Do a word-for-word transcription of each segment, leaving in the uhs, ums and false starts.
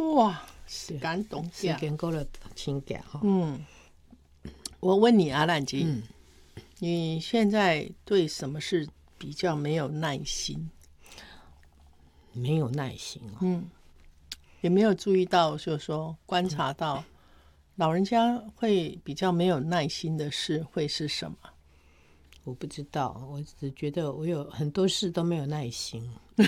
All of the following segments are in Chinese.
哇，感动时间过了真假哈。 嗯，我问你阿兰姐， 嗯， 你现在对什么事比较没有耐心？ 没有耐心哦。 嗯，有没有注意到，就是说观察到老人家会比较没有耐心的事会是什么？ 我不知道，我只觉得我有很多事都没有耐心。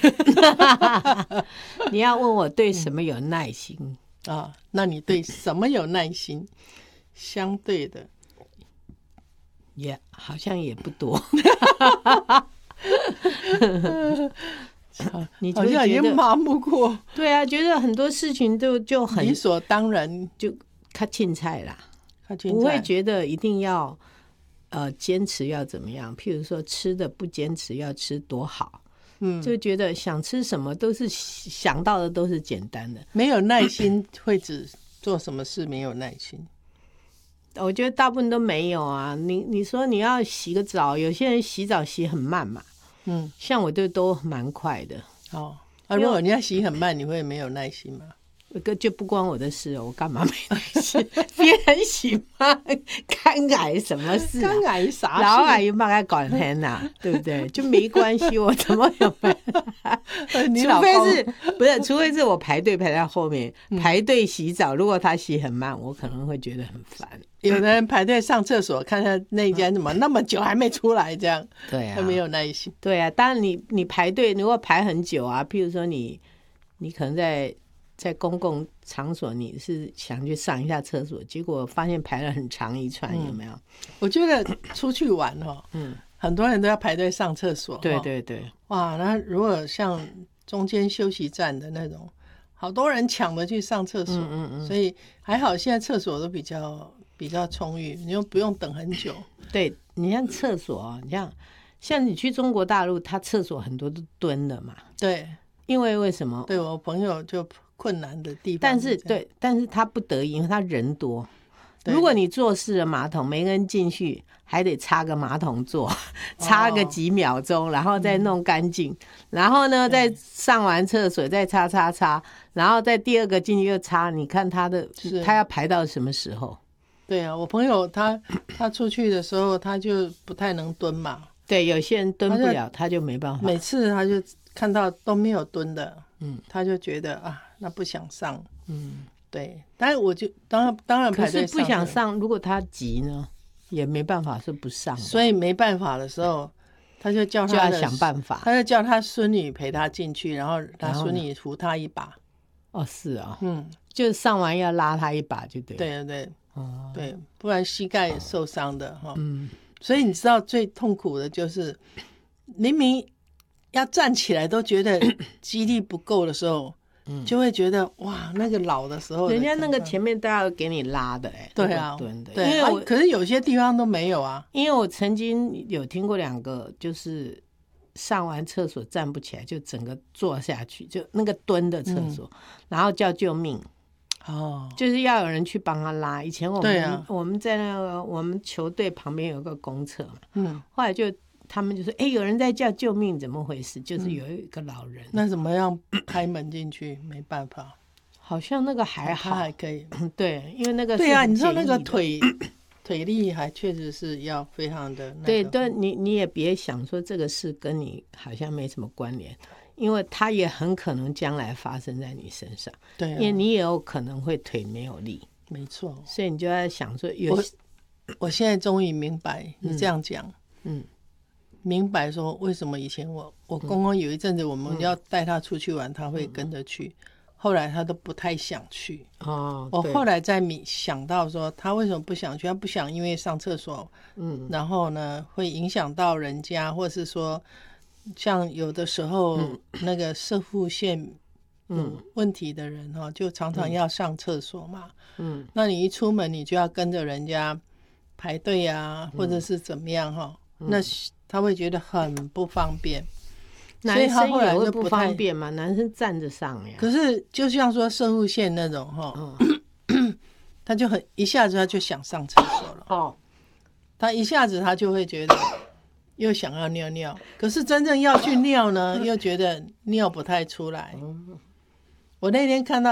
你要问我对什么有耐心、 嗯、啊？那你对什么有耐心？相对的， 也、yeah, 好像也不多。你好像已经麻木过。 对啊，觉得很多事情都就很理所当然， 就看青菜啦， 看青菜不会觉得一定要呃坚持要怎么样。譬如说吃的不坚持要吃多好，嗯，就觉得想吃什么都是想到的都是简单的， 没有耐心会指做什么事没有耐心？ 我觉得大部分都没有啊。你你说你要洗个澡，有些人洗澡洗很慢嘛，嗯，像我就都蛮快的。 哦，啊，如果人家洗很慢，你会没有耐心吗？ 就不关我的事，我干嘛没耐心？别人洗慢，干癌什么事、啊？ 干癌啥事？ 老癌又把它管天呐，对不对？就没关系，我怎么有办法？除非是不是？除非是我排队排在后面，嗯、排队洗澡，如果他洗很慢，我可能会觉得很烦。 有的人排队上厕所，看他那一间怎么那么久还没出来，这样对啊， 他没有耐心。 对啊，当然你你排队如果排很久啊，譬如说你你可能在。在公共场所，你是想去上一下厕所，结果发现排了很长一串，嗯、有没有？ 我觉得出去玩哦，嗯，很多人都要排队上厕所。 对对对， 哇，那如果像中间休息站的那种，好多人抢着去上厕所，嗯嗯嗯，所以还好现在厕所都比较比较充裕，你又不用等很久。 对，你像厕所啊，你像像你去中国大陆，他厕所很多都蹲的嘛。 对， 因为为什么？ 对我朋友就。困难的地方， 但是对，但是他不得已，因为他人多。如果你坐式的马桶，每个人进去还得擦个马桶座，擦个几秒钟，然后再弄干净，嗯、然后呢，再上完厕所再擦擦擦，然后再第二个进去又擦。你看他的，他要排到什么时候？ 对啊，我朋友他他出去的时候，他就不太能蹲嘛。 对，有些人蹲不了，他就, 他就没办法。 每次他就看到都没有蹲的，嗯，他就觉得啊。那不想上，嗯，对，但是我就当然当然排队上， 可是不想上，如果他急呢，也没办法是不上， 所以没办法的时候，他就叫他就要想办法， 他就叫他孙女陪他进去，然后他孙女扶他一把。 哦，是啊、哦，嗯，就是上完要拉他一把就对了， 对对对，哦，对，不然膝盖也受伤的哈，嗯，所以你知道最痛苦的就是明明要站起来都觉得肌力不够的时候。嗯、就会觉得哇，那个老的时候的， 人家那个前面都要给你拉的哎、欸， 对啊， 蹲的， 对， 因为我、 啊、可是有些地方都没有啊。 因为我曾经有听过两个，就是上完厕所站不起来，就整个坐下去，就那个蹲的厕所，嗯、然后叫救命，哦，就是要有人去帮他拉。以前我们对、啊、我们在那个我们球队旁边有个公厕嘛，嗯，后来就。他们就说：“哎、欸，有人在叫救命，怎么回事？就是有一个老人。嗯” 那怎么样开门进去？没办法， 好像那个还好， 他还可以。 对，因为那个是对啊，你知道那个腿腿力还确实是要非常的、那個。 对，但你你也别想说这个事跟你好像没什么关联，因为它也很可能将来发生在你身上。 对、啊， 因为你也有可能会腿没有力。 没错， 所以你就在想说有， 我我现在终于明白你这样讲，嗯。嗯明白说为什么以前我我公公有一阵子我们要带他出去玩，嗯、他会跟着去，嗯、后来他都不太想去。哦，我后来再想到说他为什么不想去，他不想因为上厕所，嗯，然后呢会影响到人家，或是说像有的时候、嗯、那个射护腺有问题的人哈、哦，就常常要上厕所嘛，嗯，那你一出门你就要跟着人家排队啊，或者是怎么样哈、哦，嗯、那。他会觉得很不方便， 男生也会不方便嘛？男生站着上呀。 可是就像说射护腺那种哈，嗯、他就很一下子他就想上厕所了。哦，他一下子他就会觉得又想要尿尿，可是真正要去尿呢，又觉得尿不太出来。我那天看到。